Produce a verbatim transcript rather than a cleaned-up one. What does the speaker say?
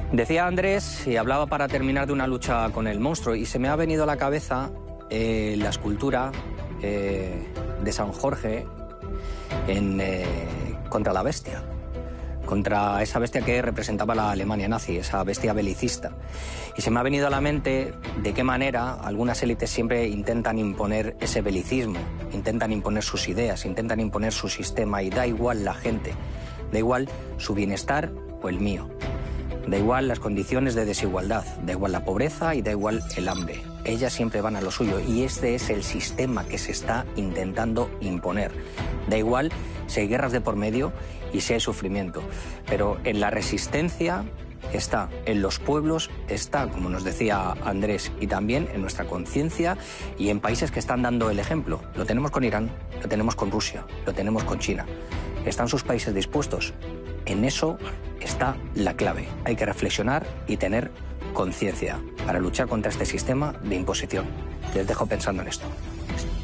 Decía Andrés, y hablaba para terminar, de una lucha con el monstruo, y se me ha venido a la cabeza eh, la escultura eh, de San Jorge en, eh, contra la bestia, contra esa bestia que representaba la Alemania nazi, esa bestia belicista. Y se me ha venido a la mente de qué manera algunas élites siempre intentan imponer ese belicismo, intentan imponer sus ideas, intentan imponer su sistema, y da igual la gente, da igual su bienestar o el mío. Da igual las condiciones de desigualdad, da igual la pobreza y da igual el hambre. Ellas siempre van a lo suyo, y este es el sistema que se está intentando imponer. Da igual si hay guerras de por medio y si hay sufrimiento, pero en la resistencia está, en los pueblos está, como nos decía Andrés, y también en nuestra conciencia y en países que están dando el ejemplo. Lo tenemos con Irán, lo tenemos con Rusia, lo tenemos con China. ¿Están sus países dispuestos? En eso está la clave. Hay que reflexionar y tener conciencia para luchar contra este sistema de imposición. Les dejo pensando en esto.